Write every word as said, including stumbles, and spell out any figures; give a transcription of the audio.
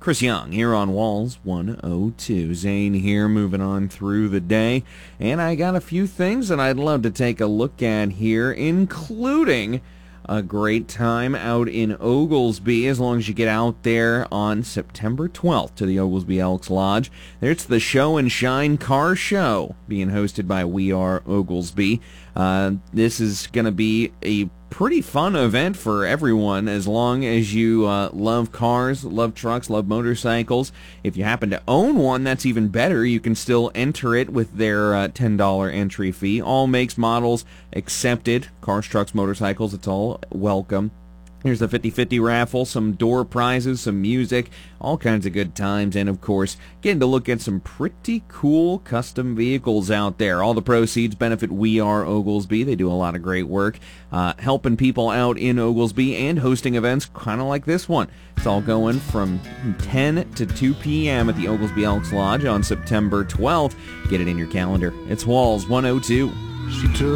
Chris Young here on Walls one oh two. Zane here, moving on through the day. And I got a few things that I'd love to take a look at here, including a great time out in Oglesby, as long as you get out there on September twelfth to the Oglesby Elks Lodge. There's the Show and Shine Car Show being hosted by We Are Oglesby. Uh, this is going to be a pretty fun event for everyone, as long as you uh, love cars, love trucks, love motorcycles. If you happen to own one, that's even better. You can still enter it with their uh, ten dollars entry fee. All makes, models accepted. Cars, trucks, motorcycles, it's all welcome. Here's the fifty-fifty raffle, some door prizes, some music, all kinds of good times, and of course, getting to look at some pretty cool custom vehicles out there. All the proceeds benefit We Are Oglesby. They do a lot of great work, uh, helping people out in Oglesby and hosting events kind of like this one. It's all going from ten to two p.m. at the Oglesby Elks Lodge on September twelfth. Get it in your calendar. It's Walls one oh two. She took